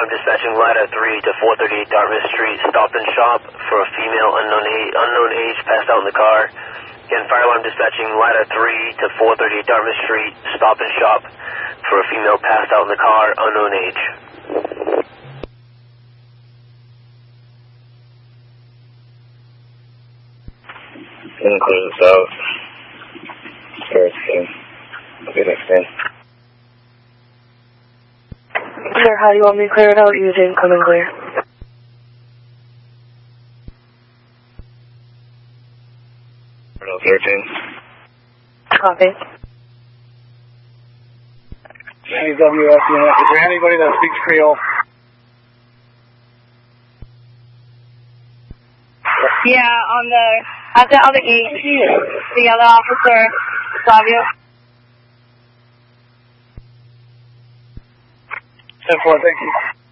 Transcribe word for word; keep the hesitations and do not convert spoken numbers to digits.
I'm dispatching ladder three to four thirty-eight Dartmouth Street, stop and shop for a female unknown age, unknown age passed out in the car. Again, fire alarm dispatching ladder three to four thirty-eight Dartmouth Street, stop and shop for a female passed out in the car, unknown age. Didn't close this out. First thing. Okay, next thing. Sir, how do you want me to clear it out? Using come and clear. thirteen. Copy. Hey, W S unit. Is there anybody that speaks Creole? Yeah, on the, at the other gate, the other officer, Flavio. ten four, thank you.